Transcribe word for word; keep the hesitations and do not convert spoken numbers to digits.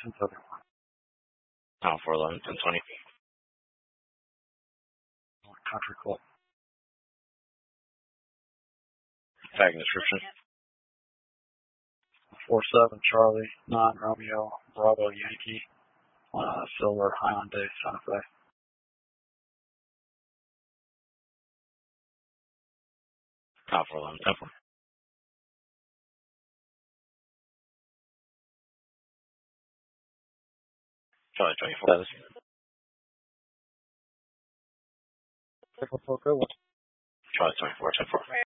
ten thirty. Tower four eleven, ten twenty. Country Club. Tag description. four seven Charlie, nine Romeo, Bravo Yankee, uh, Silver Hyundai Santa Fe. Tower four eleven, ten four. Charlie twenty-four. Good one. Charlie twenty-four, ten four.